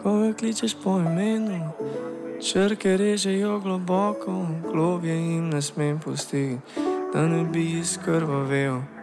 ko ga kličeš po imenu. Črke režejo globoko, globje jim ne smem pustiti, da ne bi izkrvavel.